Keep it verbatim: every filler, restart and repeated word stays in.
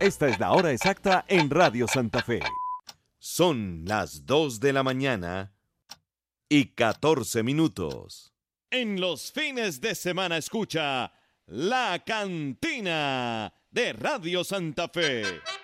Esta es la hora exacta en Radio Santa Fe. Son las dos de la mañana y catorce minutos. En los fines de semana escucha La Cantina de Radio Santa Fe.